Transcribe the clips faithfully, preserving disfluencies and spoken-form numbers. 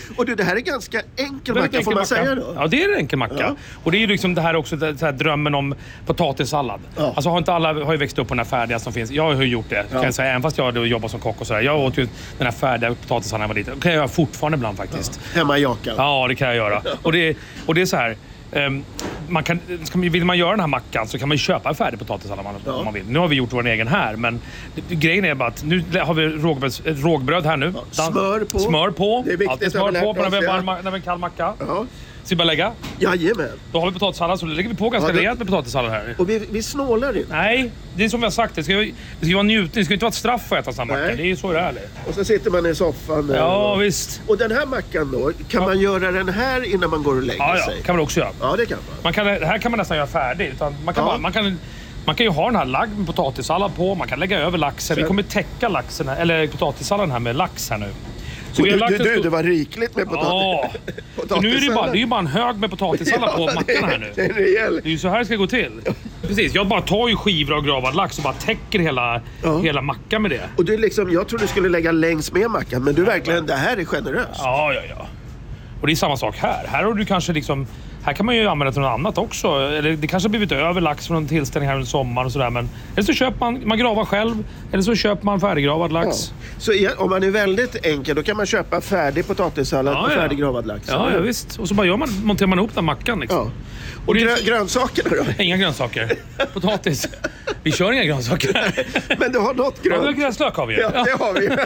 Och du, det här är ganska enkel Det är macka, enkel får man macka. säga då? Ja, det är en enkel macka. Ja. Och det är ju liksom det här också, det här drömmen om potatissallad. Ja. Alltså har inte alla har ju växt upp på den här färdiga som finns. Jag har ju gjort det, Ja. kan jag säga. Även fast jag hade jobbat som kock och sådär. Jag åt ju den här färdiga potatissalladen när jag var liten. Det kan jag göra fortfarande ibland faktiskt. Ja. Hemma i jakan. Ja, det kan jag göra. Och det, och det är så här... Um, man kan, ska man, vill man göra den här mackan så kan man ju köpa en färdig potatissallad om, Ja. om man vill. Nu har vi gjort vår egen här, men det, grejen är bara att nu har vi rågbröd, rågbröd här nu. Ja. Smör på. Smör på. Det är viktigt. Alltid smör på, på när vi har en, när vi har en kall macka. Ja. Ska vi bara lägga? Jajamän. Då har vi potatissallad, så lägger vi på ganska Ja, det- rejält med potatissallad här. Och vi, vi snålar inte. Nej, det är som vi har sagt. Det ska, ju- det ska vara njutning. Det ska inte vara ett straff att äta sån här macka. Nej. Det är ju så det är. Och så sitter man i soffan. där Ja, och, visst. och den här mackan då, kan man göra den här innan man går och lägger Ja, ja, sig? kan man också göra. Ja, det kan man. Man kan, det här kan man nästan göra färdig. Utan man, kan Ja. bara, man, kan, man kan ju ha den här lagd med potatissallad på. Man kan lägga över laxen. Vi Så- kommer täcka laxen här, eller potatissalladen här med lax här nu. Så Och vi har du, lagt du, en du, stor- det var rikligt med potatis. Ja. För nu är det, ju bara, det är ju bara en hög med potatissallad på Ja, mackan här nu. Det är en rejäl. Det är ju så här det ska gå till. Precis, jag bara tar ju skivor av gravad lax och bara täcker hela, Ja. hela mackan med det. Och du liksom, jag tror du skulle lägga längs med mackan, men du verkligen, det här är generöst. Ja, ja, ja. Och det är samma sak här. Här har du kanske liksom... Här kan man ju använda till något annat också. Eller det kanske har blivit över lax från en tillställning här under sommaren och sådär. Men eller så köper man, man gravar själv. Eller så köper man färdiggravad lax. Ja. Så i- om man är väldigt enkel, då kan man köpa färdig potatissallad Ja, och ja. färdiggravad lax. Ja, ja, visst. Och så bara gör man, monterar man ihop den mackan liksom. Ja. Och Och det är grö- så- grönsakerna då? Inga grönsaker. Potatis. Vi kör inga grönsaker. Men du har något Ja, vi har grönt. gräslök har vi ju. Ja, det har vi.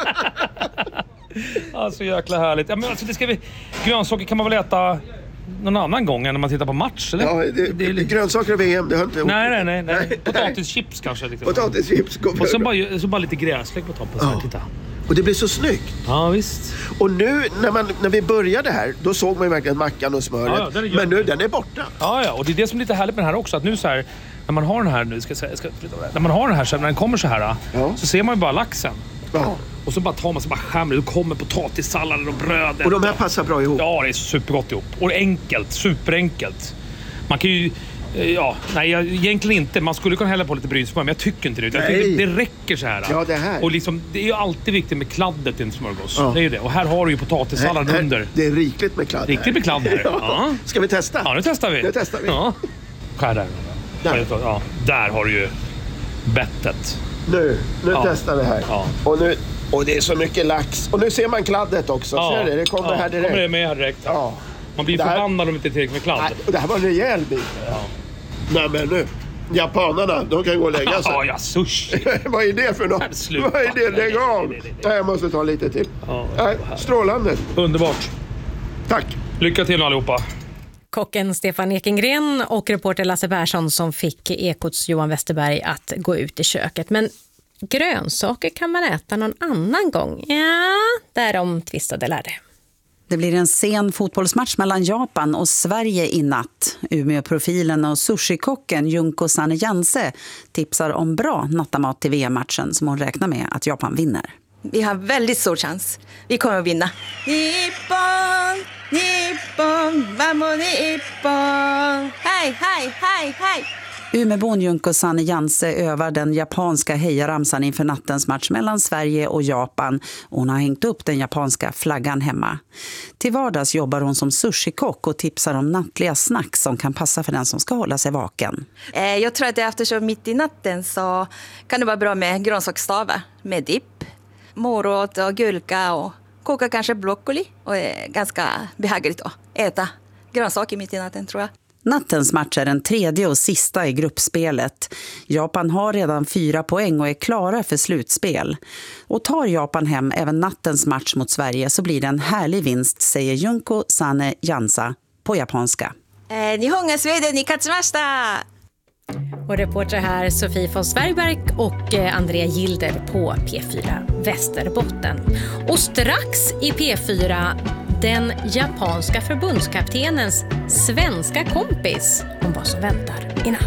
Ja, så jäkla härligt. Ja, men alltså, det ska vi... Grönsaker kan man väl äta någon annan gång än när man tittar på match, eller? Ja, det, Det är lite- grönsaker och V M, det har inte... Nej, nej, nej. nej. Potatischips kanske. Liksom. Potatischips går Och så bra. bara, så bara lite gräslök på toppen. Så här, Ja. titta. Och det blir så snyggt. Ja, visst. Och nu när, man, när vi började här, då såg man ju verkligen mackan och smöret. Ja, ja, den är men nu, den är borta. Ja, ja. Och det är det som är lite härligt med den här också. Att nu så här, när man har den här nu, ska jag säga, jag ska flytta över det. När man har den här, så här, när den kommer så här, Ja. så ser man ju bara laxen. Ja. Och så bara tar man så bara skärmar. Då kommer potatissalladen och brödet. Och de här passar bra ihop. Ja, det är supergott ihop. Och enkelt, superenkelt. Man kan ju... eh, Ja, nej, jag- egentligen inte. Man skulle kunna hälla på lite brynsmör, men jag tycker inte det. Jag Nej. tycker det räcker så här. Ja, det här. Och liksom, det är ju alltid viktigt med kladdet i en smörgås. Ja. Det är ju det. Och här har du ju potatissallad Här- här- under. Det är rikligt med kladd. Riktigt med kladd här. Ja. Ja. Ska vi testa? Ja, nu testar vi. Nu testar vi. Ja. Skär där. Där. Ja, där har du ju bettet. Nu, nu Ja. testar vi här. Ja. Och, nu, och det är så mycket lax. Och nu ser man kladdet också. Ser du? Det kommer ja, här direkt. kommer det med här direkt. Ja. Man blir Det här- förbannad om det inte är tillräckligt med kladd. Nej, och det här var en rejäl bit. Ja. Nej men nu. Japanerna, de kan gå och lägga sig. Ja, ja, sushi. Vad är det för något? Sluta. Vad är det? Lägg Nej, av! nej, nej, nej. Nej, jag måste ta lite till. Ja, Nej, strålande. Underbart. Tack. Lycka till allihopa. Kocken Stefan Ekengren och reporter Lasse Persson som fick Ekots Johan Westerberg att gå ut i köket. Men grönsaker kan man äta någon annan gång. Ja, därom tvistade lärde. Det blir en sen fotbollsmatch mellan Japan och Sverige i natt. Umeå-profilen och sushikocken Junko Sanne Janse tipsar om bra nattamat till V M-matchen som hon räknar med att Japan vinner. Vi har väldigt stor chans. Vi kommer att vinna. Nippon, Nippon, vamos Nippon. Hej, hej, hej, hej. Umeåbon Junko Sanne Janse övar den japanska hejaramsan inför nattens match mellan Sverige och Japan. Hon har hängt upp den japanska flaggan hemma. Till vardags jobbar hon som sushikock och tipsar om nattliga snacks som kan passa för den som ska hålla sig vaken. Eh, Jag tror att eftersom mitt i natten så kan det vara bra med grönsaksstavar med dipp, morot och gurka och koka kanske broccoli. Och det är ganska behagligt att äta grönsaker mitt i natten tror jag. Nattens match är den tredje och sista i gruppspelet. Japan har redan fyra poäng och är klara för slutspel. Och tar Japan hem även nattens match mot Sverige så blir det en härlig vinst, säger Junko Sanne Jansa på japanska. Eh, Nihon ga Sweden ni katsumashita! Och reporter här Sofie von Sverberg och eh, Andrea Gilder på P fyra Västerbotten. Och strax i P fyra den japanska förbundskaptenens svenska kompis om vad som väntar i natt.